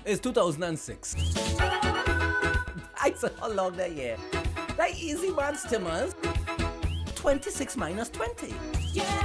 is 2006. That's how long that year. That easy man, Stimmers. 26 minus 20. Yeah.